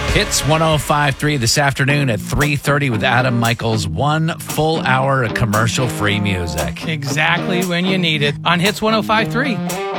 Hits 105.3 this afternoon at 3:30 with Adam Michaels. 1 full hour of commercial-free music. Exactly when you need it on Hits 105.3.